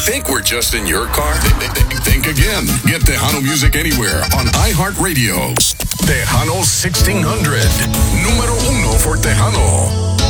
Think we're just in your car? Think again. Get Tejano music anywhere on iHeartRadio. Tejano 1600. Número 1 for Tejano.